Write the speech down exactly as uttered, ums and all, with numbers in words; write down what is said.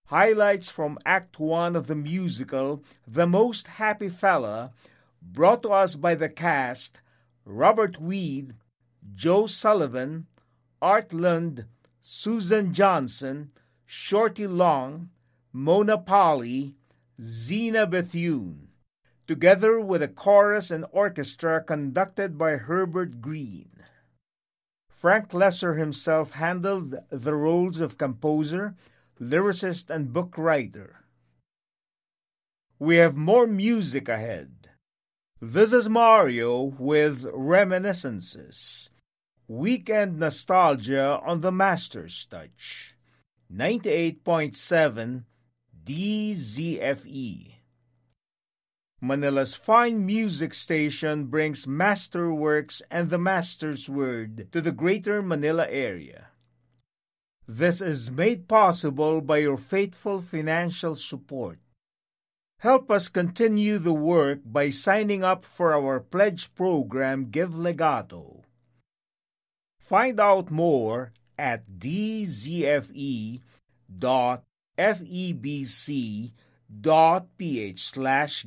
Highlights from Act one of the musical The Most Happy Fella, brought to us by the cast Robert Weed, Joe Sullivan, Art Lund, Susan Johnson, Shorty Long, Mona Polly, Zena Bethune, together with a chorus and orchestra conducted by Herbert Green. Frank Lesser himself handled the roles of composer, lyricist, and book writer. We have more music ahead. This is Mario with Reminiscences. Weekend nostalgia on the Master's Touch. ninety-eight point seven D Z F E. Manila's fine music station brings masterworks and the Master's Word to the greater Manila area. This is made possible by your faithful financial support. Help us continue the work by signing up for our pledge program Give Legato. Find out more at dzfe dot febc dot ph slash